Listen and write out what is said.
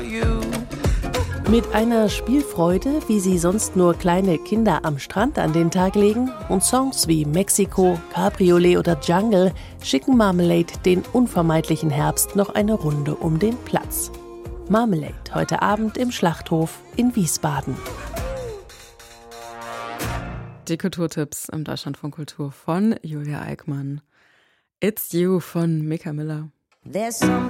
Mit einer Spielfreude, wie sie sonst nur kleine Kinder am Strand an den Tag legen, und Songs wie Mexiko, Cabriolet oder Jungle schicken Marmalade den unvermeidlichen Herbst noch eine Runde um den Platz. Marmalade heute Abend im Schlachthof in Wiesbaden. Die Kulturtipps im Deutschlandfunk Kultur von Julia Eickmann. It's You von Mika Miller. There's something